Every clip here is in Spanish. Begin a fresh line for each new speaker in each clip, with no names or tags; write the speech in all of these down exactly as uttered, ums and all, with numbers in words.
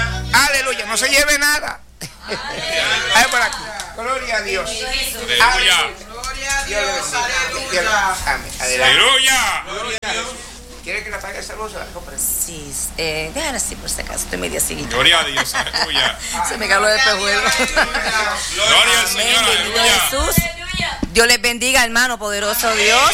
Aleluya, no se lleve nada. Ahí por aquí. Gloria a Dios.
Aleluya.
Dios le bendiga. Amén.
Aleluya.
¿Quiere que la pague esa luz?
Sí, eh, déjala así por si acaso, estoy media seguida.
Gloria a Dios, aleluya.
Se me caló el pejuelo.
Gloria al Señor, aleluya.
Jesús. Dios les bendiga, hermano, poderoso Dios.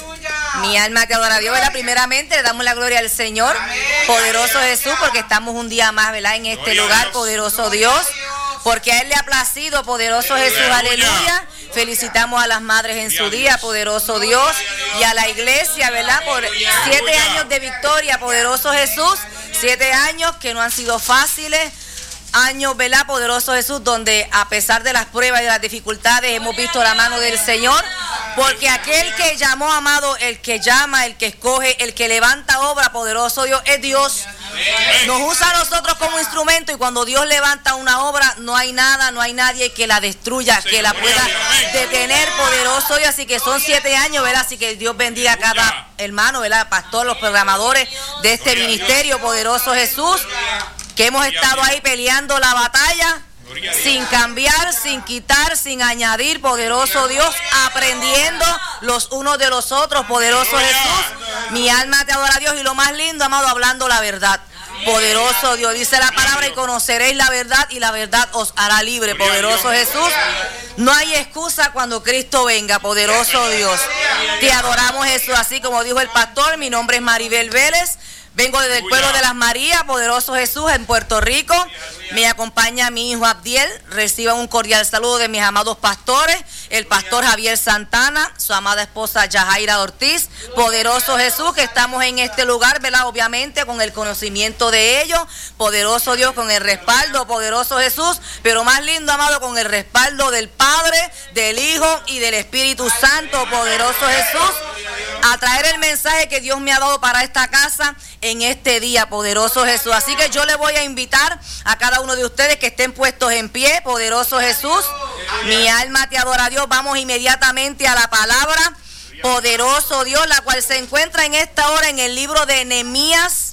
Mi alma te adora a Dios, ¿verdad? Primeramente le damos la gloria al Señor, poderoso Jesús, porque estamos un día más, ¿verdad? En este lugar, poderoso Dios, porque a Él le ha placido, poderoso Jesús, aleluya. Felicitamos a las madres en su día, poderoso Dios, y a la iglesia, ¿verdad? Por siete años de victoria, poderoso Jesús, siete años que no han sido fáciles. Años, ¿verdad? Poderoso Jesús, donde a pesar de las pruebas y de las dificultades hemos visto la mano del Señor, porque aquel que llamó, amado, el que llama, el que escoge, el que levanta obra, poderoso Dios, es Dios. Nos usa a nosotros como instrumento, y cuando Dios levanta una obra, no hay nada, no hay nadie que la destruya, que la pueda detener, poderoso Dios. Así que son siete años, ¿verdad? Así que Dios bendiga a cada hermano, ¿verdad? Pastor, los programadores de este ministerio, poderoso Jesús, que hemos estado ahí peleando la batalla sin cambiar, sin quitar, sin añadir, poderoso Dios, aprendiendo los unos de los otros, poderoso Jesús. Mi alma te adora a Dios, y lo más lindo, amado, hablando la verdad. Poderoso Dios, dice la palabra, y conoceréis la verdad, y la verdad os hará libre, poderoso Jesús. No hay excusa cuando Cristo venga, poderoso Dios. Te adoramos, Jesús, así como dijo el pastor. Mi nombre es Maribel Vélez. Vengo desde el pueblo de Las Marías, poderoso Jesús, en Puerto Rico. Me acompaña mi hijo Abdiel. Reciban un cordial saludo de mis amados pastores, el pastor Javier Santana, su amada esposa Yajaira Ortiz. Poderoso Jesús, que estamos en este lugar, ¿verdad? Obviamente con el conocimiento de ellos. Poderoso Dios, con el respaldo, poderoso Jesús. Pero más lindo, amado, con el respaldo del Padre, del Hijo y del Espíritu Santo, poderoso Jesús. A traer el mensaje que Dios me ha dado para esta casa en este día, poderoso Jesús. Así que yo le voy a invitar a cada uno de ustedes que estén puestos en pie, poderoso Jesús. Mi alma te adora a Dios. Vamos inmediatamente a la palabra, poderoso Dios, la cual se encuentra en esta hora en el libro de Nehemías,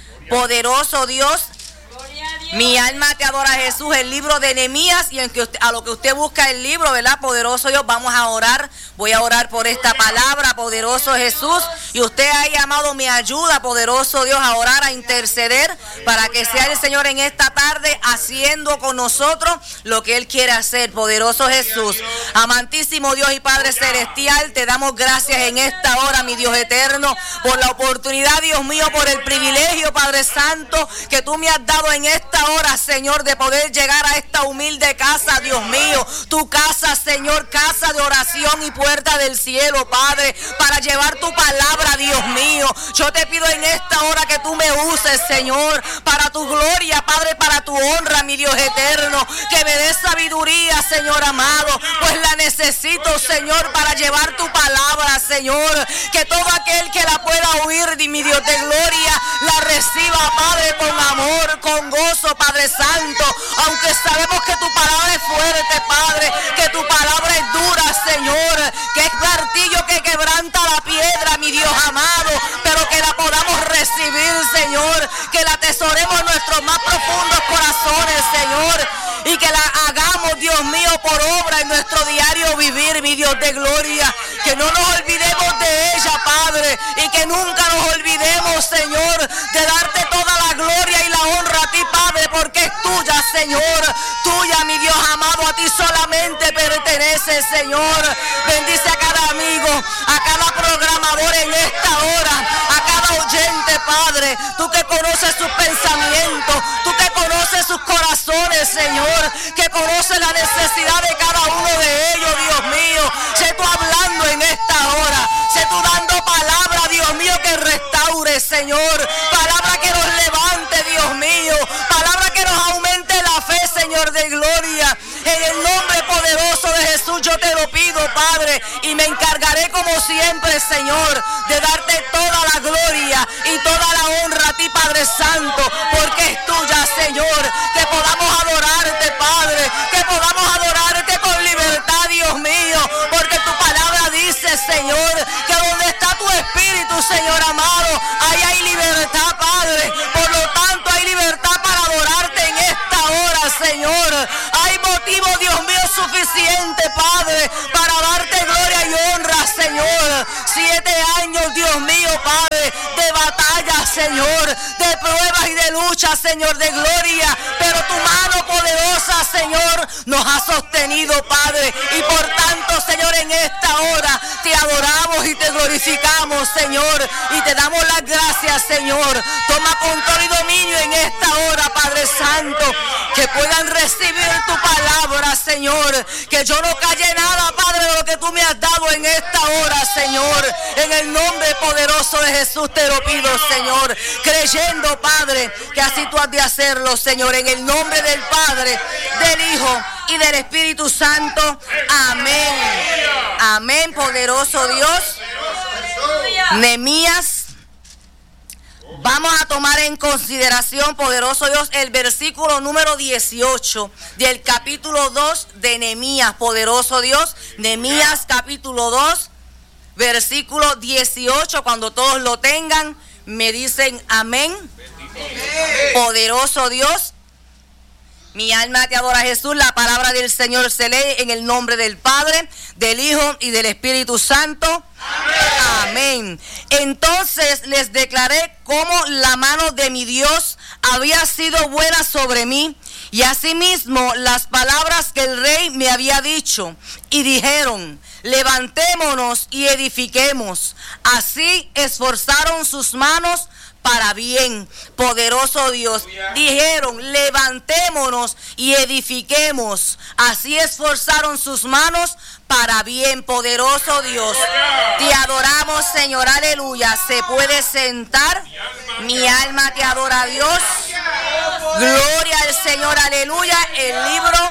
poderoso Dios. Mi alma te adora a Jesús, el libro de Nehemías, y en que usted, a lo que usted busca el libro, ¿verdad? Poderoso Dios, vamos a orar. Voy a orar por esta palabra, poderoso Jesús, y usted ahí, amado, me ayuda, poderoso Dios, a orar, a interceder, para que sea el Señor en esta tarde haciendo con nosotros lo que Él quiere hacer, poderoso Jesús. Amantísimo Dios y Padre Celestial, te damos gracias en esta hora, mi Dios eterno, por la oportunidad, Dios mío, por el privilegio, Padre Santo, que tú me has dado en esta hora, Señor, de poder llegar a esta humilde casa, Dios mío, tu casa, Señor, casa de oración y puerta del cielo, Padre, para llevar tu palabra, Dios mío. Yo te pido en esta hora que tú me uses, Señor, para tu gloria, Padre, para tu honra, mi Dios eterno, que me des sabiduría, Señor amado, pues la necesito, Señor, para llevar tu palabra, Señor, que todo aquel que la pueda oír, mi Dios de gloria, la reciba, Padre, con amor, con gozo, Padre Santo, aunque sabemos que tu palabra es fuerte, Padre, que tu palabra es dura, Señor, que es martillo que quebranta la piedra, mi Dios amado, pero que la podamos recibir, Señor, que la atesoremos en nuestros más profundos corazones, Señor, y que la hagamos, Dios mío, por obra en nuestro diario vivir, mi Dios de gloria, que no nos olvidemos de ella, Padre, y que nunca nos olvidemos, Señor, de darte toda la gloria y la honra a ti, Padre, porque es tuya, Señor, tuya, mi Dios amado, a ti solamente pertenece, Señor. Bendice a cada amigo, a cada programador en esta hora, a cada oyente, Padre, tú que conoces sus pensamientos, tú que conoces sus corazones, Señor, que conoces la necesidad de cada uno de ellos, Dios mío. Sé tú hablando en esta hora, sé tú dando palabra, Dios mío, que restaure, Señor, palabra que nos levante, Dios mío, palabra que nos aumente la fe, Señor de gloria. En el nombre poderoso de Jesús yo te lo pido, Padre, y me encargaré como siempre, Señor, de darte toda la gloria y toda la honra a ti, Padre Santo, porque es tuya, Señor, que podamos adorarte, Padre, que podamos adorarte con libertad, Dios mío, porque tu palabra dice, Señor, que donde está tu espíritu, Señor amado, ahí hay libertad, Padre. Por lo tanto, hay libertad para adorarte en Señor. Hay motivo, Dios mío, suficiente, Padre, para darte gloria y honra, Señor. Siete años, Dios mío, Padre, de batalla, Señor, de pruebas y de lucha, Señor, de gloria. Pero tu mano poderosa, Señor, nos ha sostenido, Padre. Y por tanto, Señor, en esta hora te adoramos y te glorificamos, Señor. Y te damos las gracias, Señor. Toma control y dominio en esta hora, Padre Santo. Que puedan recibir tu palabra, Señor. Que yo no calle nada, Padre, de lo que tú me has dado en esta hora, Señor. En el nombre poderoso de Jesús te lo pido, Señor. Creyendo, Padre, que así tú has de hacerlo, Señor. En el nombre del Padre, del Hijo y del Espíritu Santo. Amén. Amén, poderoso Dios. Nehemías. Vamos a tomar en consideración, poderoso Dios, el versículo número dieciocho del capítulo dos de Nehemías, poderoso Dios. Nehemías capítulo dos, versículo dieciocho. Cuando todos lo tengan, me dicen amén. Poderoso Dios. Mi alma te adora, Jesús. La palabra del Señor se lee en el nombre del Padre, del Hijo y del Espíritu Santo. Amén. Amén. Entonces les declaré cómo la mano de mi Dios había sido buena sobre mí, y asimismo las palabras que el rey me había dicho. Y dijeron: levantémonos y edifiquemos. Así esforzaron sus manos para bien, poderoso Dios. Dijeron: levantémonos y edifiquemos. Así esforzaron sus manos para bien, poderoso Dios. Te adoramos, Señor, aleluya. Se puede sentar. Mi alma te adora a Dios. Gloria al Señor, aleluya. El libro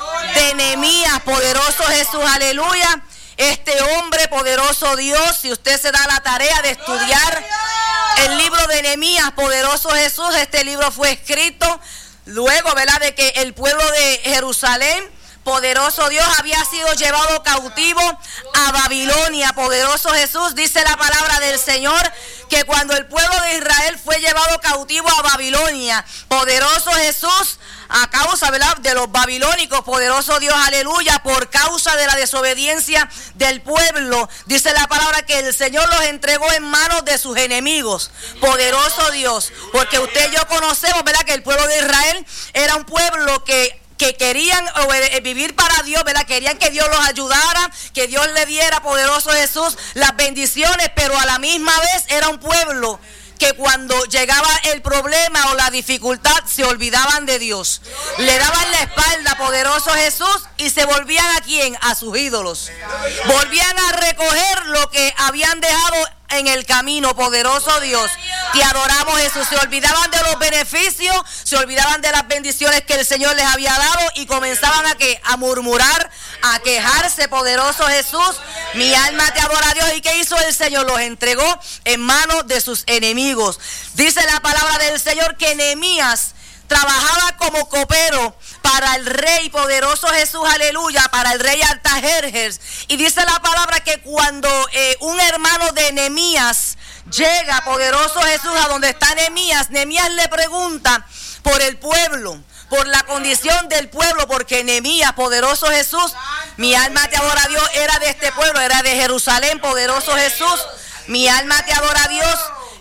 de Nehemías, poderoso Jesús, aleluya. Este hombre, poderoso Dios, si usted se da la tarea de estudiar el libro de Nehemías, poderoso Jesús, este libro fue escrito luego, ¿verdad?, de que el pueblo de Jerusalén, poderoso Dios, había sido llevado cautivo a Babilonia, poderoso Jesús. Dice la palabra del Señor que cuando el pueblo de Israel fue llevado cautivo a Babilonia, poderoso Jesús, a causa, ¿verdad?, de los babilónicos, poderoso Dios, aleluya, por causa de la desobediencia del pueblo, dice la palabra que el Señor los entregó en manos de sus enemigos, poderoso Dios, porque usted y yo conocemos, ¿verdad?, que el pueblo de Israel era un pueblo que que querían vivir para Dios, ¿verdad? Querían que Dios los ayudara, que Dios le diera, poderoso Jesús, las bendiciones, pero a la misma vez era un pueblo que cuando llegaba el problema o la dificultad se olvidaban de Dios. Le daban la espalda, poderoso Jesús, y se volvían ¿a quién? A sus ídolos. Volvían a recoger lo que habían dejado en el camino, poderoso Dios. Te adoramos, Jesús. Se olvidaban de los beneficios, se olvidaban de las bendiciones que el Señor les había dado y comenzaban a que a murmurar, a quejarse, poderoso Jesús. Mi alma te adora a Dios. ¿Y qué hizo el Señor? Los entregó en manos de sus enemigos. Dice la palabra del Señor que Nehemías trabajaba como copero para el rey, poderoso Jesús, aleluya, para el rey Artajerjes. Y dice la palabra que cuando eh, un hermano de Nehemías llega, poderoso Jesús, a donde está Nehemías, Nehemías le pregunta por el pueblo, por la condición del pueblo, porque Nehemías, poderoso Jesús, mi alma te adora a Dios, era de este pueblo, era de Jerusalén, poderoso Jesús, mi alma te adora a Dios.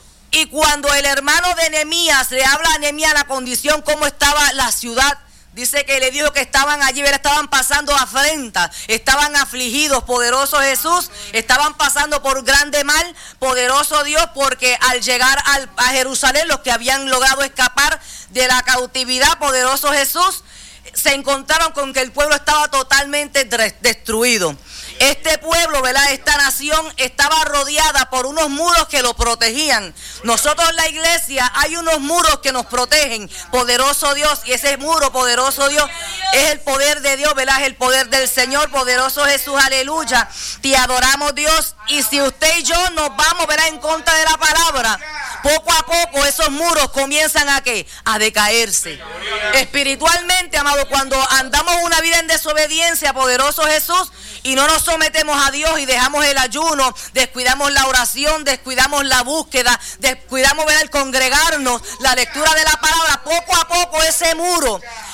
Y cuando el hermano de Nehemías le habla a Nehemías la condición, cómo estaba la ciudad, dice que le dijo que estaban allí, estaban pasando afrenta, estaban afligidos, poderoso Jesús, estaban pasando por grande mal, poderoso Dios, porque al llegar al, a Jerusalén, los que habían logrado escapar de la cautividad, poderoso Jesús, se encontraron con que el pueblo estaba totalmente destruido. Este pueblo, ¿verdad?, esta nación estaba rodeada por unos muros que lo protegían. Nosotros en la iglesia hay unos muros que nos protegen, poderoso Dios, y ese muro, poderoso Dios, es el poder de Dios, ¿verdad?, es el poder del Señor, poderoso Jesús, aleluya. Te adoramos, Dios, y si usted y yo nos vamos, ¿verdad?, en contra de la palabra, poco a poco esos muros comienzan a ¿qué? A decaerse. Espiritualmente, amado, cuando andamos una vida en desobediencia, poderoso Jesús, y no nos sometemos a Dios y dejamos el ayuno, descuidamos la oración, descuidamos la búsqueda, descuidamos ver el congregarnos, la lectura de la palabra, poco a poco ese muro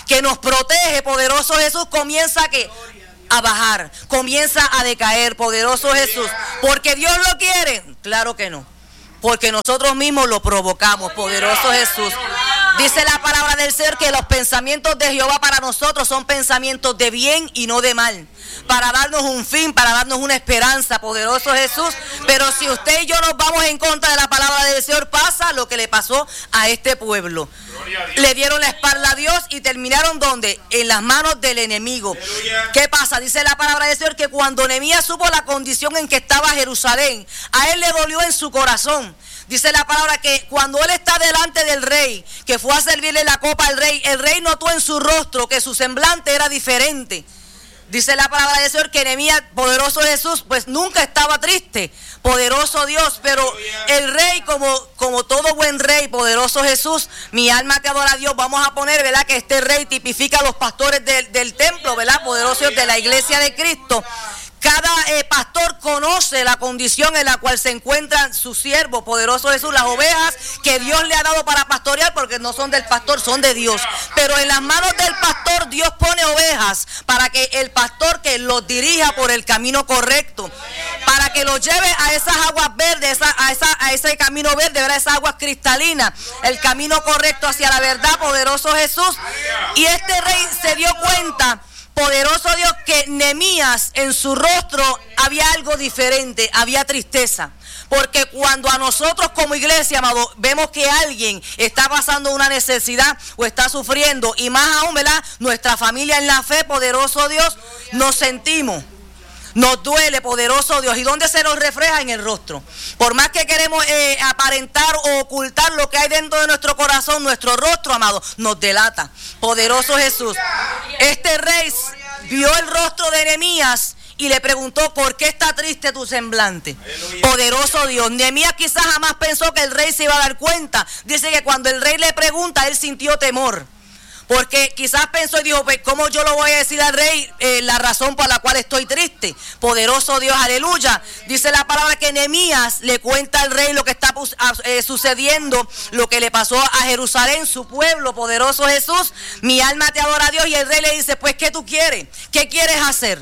que nos protege, poderoso Jesús, comienza a, ¿qué? a bajar, comienza a decaer, poderoso Jesús. ¿Porque Dios lo quiere? Claro que no. Porque nosotros mismos lo provocamos, poderoso Jesús. Dice la palabra del Señor que los pensamientos de Jehová para nosotros son pensamientos de bien y no de mal, para darnos un fin, para darnos una esperanza, poderoso Jesús. Pero si usted y yo nos vamos en contra de la palabra del Señor, pasa lo que le pasó a este pueblo. Le dieron la espalda a Dios y terminaron ¿dónde? En las manos del enemigo. ¿Qué pasa? Dice la palabra del Señor que cuando Nehemías supo la condición en que estaba Jerusalén, a él le dolió en su corazón. Dice la palabra que cuando él está delante del rey, que fue a servirle la copa al rey, el rey notó en su rostro que su semblante era diferente. Dice la palabra del Señor que Nehemías, poderoso Jesús, pues nunca estaba triste, poderoso Dios, pero el rey, como, como todo buen rey, poderoso Jesús, mi alma te adora a Dios, vamos a poner, ¿verdad?, que este rey tipifica a los pastores del, del templo, ¿verdad?, poderoso Dios, de la iglesia de Cristo. Cada eh, pastor conoce la condición en la cual se encuentran sus siervos, poderoso Jesús, las ovejas que Dios le ha dado para pastorear, porque no son del pastor, son de Dios. Pero en las manos del pastor Dios pone ovejas para que el pastor que los dirija por el camino correcto, para que los lleve a esas aguas verdes, esa, a, esa, a ese camino verde, ¿verdad?, esas aguas cristalinas, el camino correcto hacia la verdad, poderoso Jesús. Y este rey se dio cuenta, poderoso Dios, que Nehemías en su rostro había algo diferente, había tristeza. Porque cuando a nosotros como iglesia, amado, vemos que alguien está pasando una necesidad o está sufriendo, y más aún, ¿verdad?, nuestra familia en la fe, poderoso Dios, nos sentimos. Nos duele, poderoso Dios. ¿Y dónde se nos refleja? En el rostro. Por más que queremos eh, aparentar o ocultar lo que hay dentro de nuestro corazón, nuestro rostro, amado, nos delata. Poderoso Jesús. Este rey vio el rostro de Nehemías y le preguntó, ¿por qué está triste tu semblante? Poderoso Dios. Nehemías quizás jamás pensó que el rey se iba a dar cuenta. Dice que cuando el rey le pregunta, él sintió temor. Porque quizás pensó y dijo, pues, ¿cómo yo lo voy a decir al rey eh, la razón por la cual estoy triste? Poderoso Dios, aleluya. Dice la palabra que Nehemías le cuenta al rey lo que está eh, sucediendo, lo que le pasó a Jerusalén, su pueblo, poderoso Jesús. Mi alma te adora a Dios. Y el rey le dice, pues, ¿qué tú quieres? ¿Qué quieres hacer?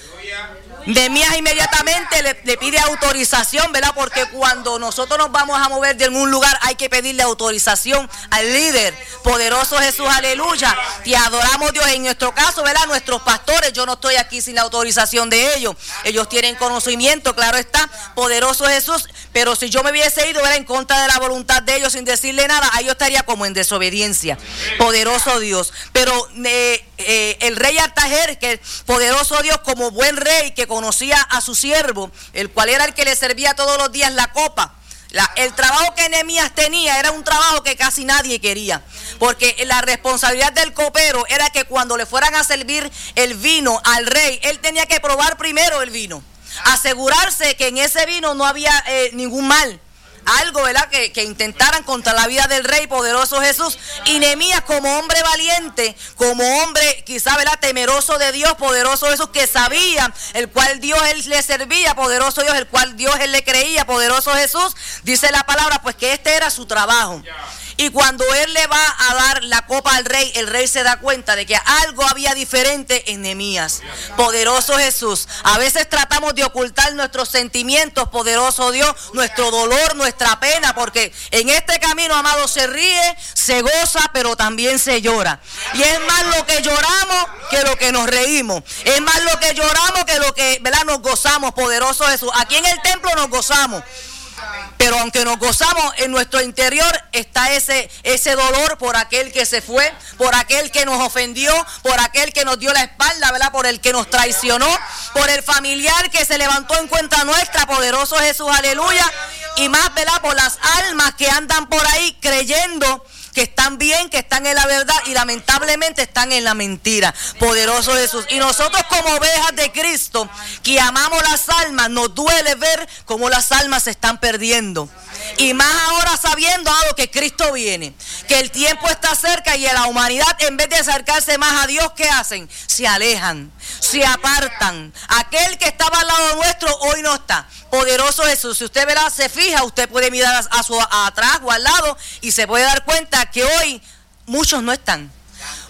Nehemías inmediatamente le, le pide autorización, ¿verdad? Porque cuando nosotros nos vamos a mover de algún lugar hay que pedirle autorización al líder. Poderoso Jesús, aleluya. Te adoramos, Dios. En nuestro caso, ¿verdad?, nuestros pastores, yo no estoy aquí sin la autorización de ellos. Ellos tienen conocimiento, claro está, poderoso Jesús. Pero si yo me hubiese ido, ¿verdad?, en contra de la voluntad de ellos sin decirle nada, ahí yo estaría como en desobediencia. Poderoso Dios. Pero eh, eh, el rey Artajerjes, poderoso Dios, como buen rey que conocía a su siervo, el cual era el que le servía todos los días la copa. La, el trabajo que Nehemías tenía era un trabajo que casi nadie quería, porque la responsabilidad del copero era que cuando le fueran a servir el vino al rey, él tenía que probar primero el vino, asegurarse que en ese vino no había eh, ningún mal, algo, ¿verdad?, que, que intentaran contra la vida del rey, poderoso Jesús. Y Nehemías, como hombre valiente, como hombre quizá, ¿verdad?, temeroso de Dios, poderoso Jesús, que sabía el cual Dios él le servía, poderoso Dios, el cual Dios él le creía, poderoso Jesús, dice la palabra, pues que este era su trabajo. Y cuando él le va a dar la copa al rey, el rey se da cuenta de que algo había diferente en Nehemías. Poderoso Jesús. A veces tratamos de ocultar nuestros sentimientos, poderoso Dios, nuestro dolor, nuestra pena, porque en este camino, amado, se ríe, se goza, pero también se llora. Y es más lo que lloramos que lo que nos reímos. Es más lo que lloramos que lo que, ¿verdad?, nos gozamos, poderoso Jesús. Aquí en el templo nos gozamos. Pero aunque nos gozamos, en nuestro interior está ese, ese dolor por aquel que se fue, por aquel que nos ofendió, por aquel que nos dio la espalda, ¿verdad?, por el que nos traicionó, por el familiar que se levantó en contra nuestra, poderoso Jesús, aleluya. Y más, ¿verdad?, por las almas que andan por ahí creyendo que están bien, que están en la verdad y lamentablemente están en la mentira. Poderoso Jesús. Y nosotros como ovejas de Cristo, que amamos las almas, nos duele ver cómo las almas se están perdiendo. Y más ahora sabiendo algo que Cristo viene, que el tiempo está cerca y la humanidad, en vez de acercarse más a Dios, ¿qué hacen? Se alejan, se apartan. Aquel que estaba al lado nuestro hoy no está. Poderoso Jesús. Si usted verá, se fija, usted puede mirar a su a atrás o al lado y se puede dar cuenta que hoy muchos no están.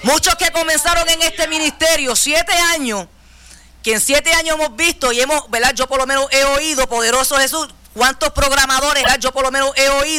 Muchos que comenzaron en este ministerio, siete años, que en siete años hemos visto y hemos, ¿verdad? Yo por lo menos he oído, poderoso Jesús, cuántos programadores, ¿verdad? Yo por lo menos he oído.